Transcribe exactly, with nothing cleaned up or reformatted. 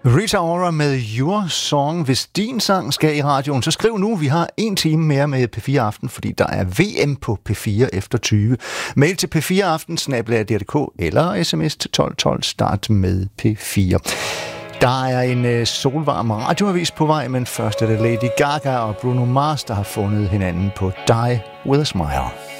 Rita Ora med Your Song. Hvis din sang skal i radioen, så skriv nu. Vi har en time mere med P fire Aften, fordi der er V M på P fire efter tyve. Mail til p fire aften snabel-a d r punktum d k eller sms til tolv tolv. Start med P fire. Der er en øh, solvarm radioavis på vej, men først er det Lady Gaga og Bruno Mars, der har fundet hinanden på Die With A Smile.